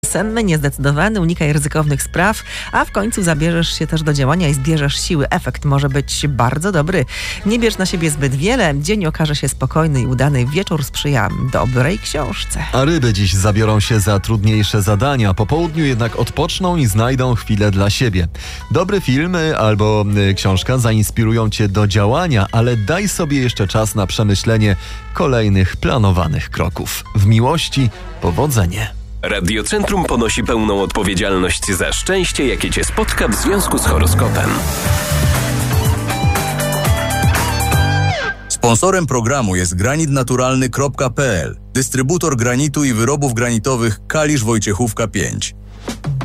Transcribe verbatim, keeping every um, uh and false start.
senny, niezdecydowany, unikaj ryzykownych spraw, a w końcu zabierzesz się też do działania i zbierzesz siły. Efekt może być bardzo dobry. Nie bierz na siebie zbyt wiele, dzień okaże się spokojny i udany, wieczór sprzyja dobrej książce. A ryby dziś zabiorą się za trudniejsze zadania, po południu jednak odpoczną i znajdą chwilę dla siebie. Dobry film albo książka zainspirują cię do działania, ale daj sobie jeszcze czas na przemyślenie kolejnych planowanych kroków. W miłości powodzenie. Radiocentrum ponosi pełną odpowiedzialność za szczęście, jakie cię spotka w związku z horoskopem. Sponsorem programu jest granit naturalny kropka p l, dystrybutor granitu i wyrobów granitowych Kalisz Wojciechówka pięć.